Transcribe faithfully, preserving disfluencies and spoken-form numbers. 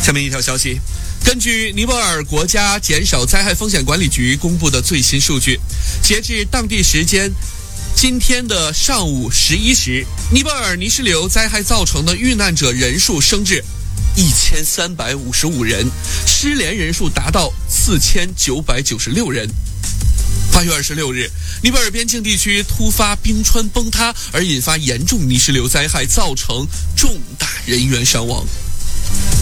下面一条消息，根据尼泊尔国家减少灾害风险管理局公布的最新数据，截至当地时间今天的上午十一时，尼泊尔泥石流灾害造成的遇难者人数升至一千三百五十五人，失联人数达到四千九百九十六人。八月二十六日，尼泊尔边境地区突发冰川崩塌，而引发严重泥石流灾害，造成重大人员伤亡。